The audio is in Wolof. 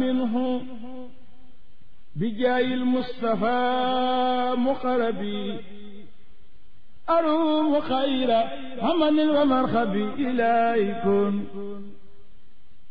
منه بجاه المصطفى مقربي أروم خير همن ومرخبي إليكم